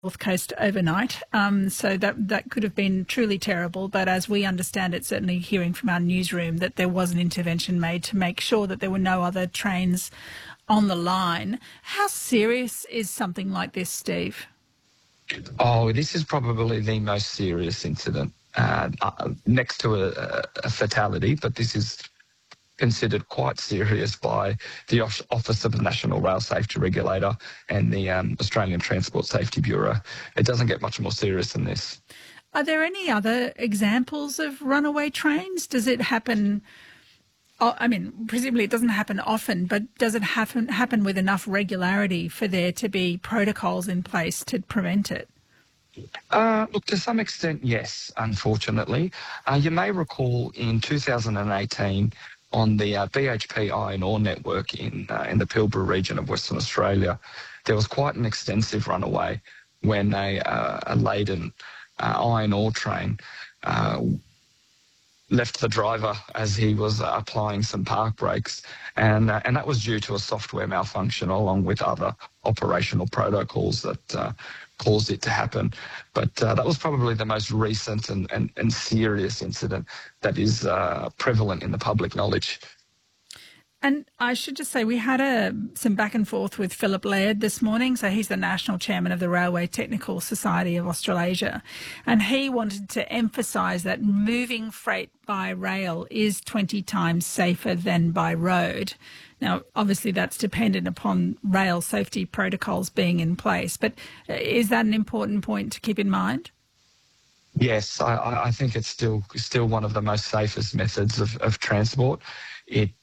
North Coast overnight. So that could have been truly terrible. But as we understand it, certainly hearing from our newsroom, that there was an intervention made to make sure that there were no other trains on the line. How serious is something like this, Steve? Oh, this is probably the most serious incident next to a fatality, but this is considered quite serious by the Office of the National Rail Safety Regulator and the Australian Transport Safety Bureau. It doesn't get much more serious than this. Are there any other examples of runaway trains? Does it happen? I mean, presumably it doesn't happen often, but does it happen with enough regularity for there to be protocols in place to prevent it? Look, to some extent, yes, unfortunately. You may recall in 2018, on the BHP iron ore network in the Pilbara region of Western Australia, there was quite an extensive runaway when a laden iron ore train left the driver as he was applying some park brakes, and that was due to a software malfunction along with other operational protocols that caused it to happen. But that was probably the most recent and serious incident that is prevalent in the public knowledge. And I should just say we had some back and forth with Philip Laird this morning. So he's the National Chairman of the Railway Technical Society of Australasia. And he wanted to emphasise that moving freight by rail is 20 times safer than by road. Now, obviously, that's dependent upon rail safety protocols being in place. But is that an important point to keep in mind? Yes, I think it's still one of the most safest methods of transport. It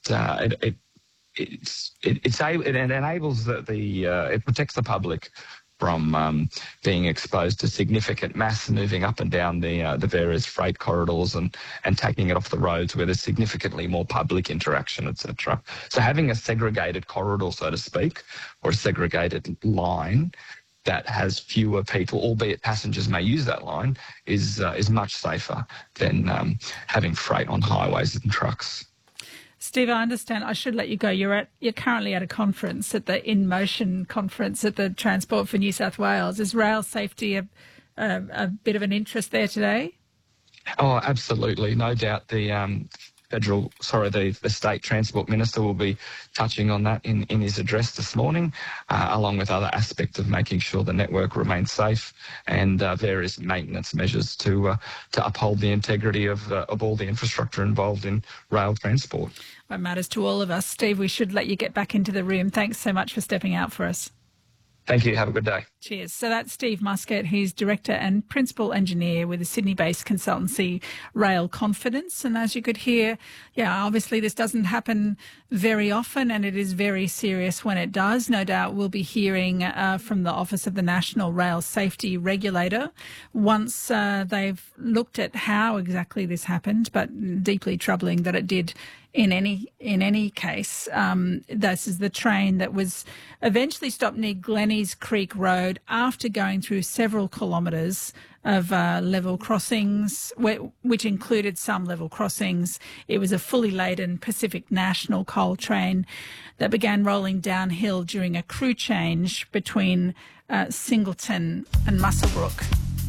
enables it protects the public from being exposed to significant mass moving up and down the various freight corridors and taking it off the roads where there's significantly more public interaction, etc. So having a segregated corridor, so to speak, or a segregated line that has fewer people, albeit passengers may use that line, is much safer than having freight on highways and trucks. Steve, I understand. I should let you go. You're currently at a conference, at the In Motion conference at the Transport for New South Wales. Is rail safety a bit of an interest there today? Oh, absolutely. No doubt the State Transport Minister will be touching on that in his address this morning, along with other aspects of making sure the network remains safe and various maintenance measures to uphold the integrity of all the infrastructure involved in rail transport. It matters to all of us. Steve, we should let you get back into the room. Thanks so much for stepping out for us. Thank you. Have a good day. Cheers. So that's Steve Muscat. He's Director and Principal Engineer with the Sydney-based consultancy Rail Confidence. And as you could hear, obviously this doesn't happen very often and it is very serious when it does. No doubt we'll be hearing from the Office of the National Rail Safety Regulator once they've looked at how exactly this happened, but deeply troubling that it did in any case. This is the train that was eventually stopped near Glennies Creek Road after going through several kilometres of level crossings, which included some level crossings. It was a fully laden Pacific National coal train that began rolling downhill during a crew change between Singleton and Muswellbrook.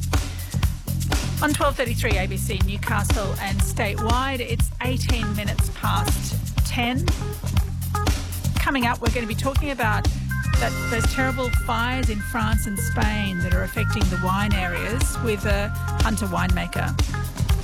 On 12:33 ABC Newcastle and statewide, it's 18 minutes past 10. Coming up, we're going to be talking about those terrible fires in France and Spain that are affecting the wine areas with a Hunter winemaker.